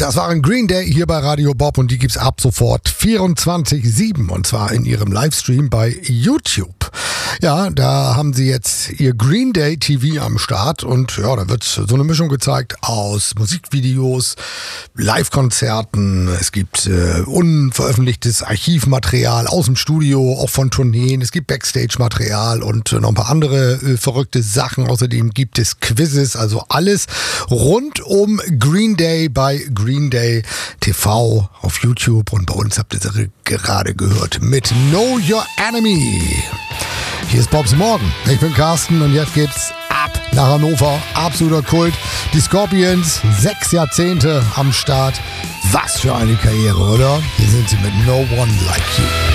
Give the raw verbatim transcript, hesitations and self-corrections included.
Das waren Green Day hier bei Radio Bob und die gibt's ab sofort vierundzwanzig sieben und zwar in ihrem Livestream bei YouTube. Ja, da haben sie jetzt ihr Green Day T V am Start und ja, da wird so eine Mischung gezeigt aus Musikvideos, Live-Konzerten, es gibt äh, unveröffentlichtes Archivmaterial aus dem Studio, auch von Tourneen, es gibt Backstage-Material und äh, noch ein paar andere äh, verrückte Sachen. Außerdem gibt es Quizzes, also alles rund um Green Day bei Green Day T V auf YouTube und bei uns habt ihr es gerade gehört mit Know Your Enemy. Hier ist Bobs Morgen. Ich bin Carsten und jetzt geht's ab nach Hannover. Absoluter Kult. Die Scorpions, sechs Jahrzehnte am Start. Was für eine Karriere, oder? Hier sind sie mit No One Like You.